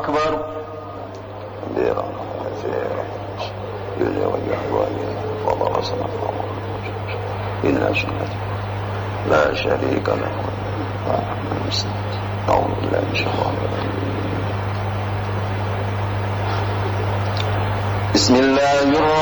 أكبر كبيرا كثيرا يجزي والجهل فضل سنة إن شاء لا شريك له أعوذ بالله من الشيطان الرجيم. بسم الله الرحمن